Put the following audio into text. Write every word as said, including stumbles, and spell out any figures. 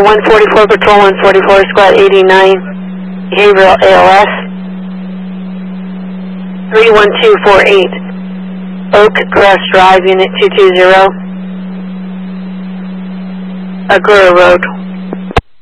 one forty-four, Patrol one forty-four, Squad eighty-nine, behavioral A L S. three one two four eight, Oak Crest Drive, Unit two two zero, Agoura Road.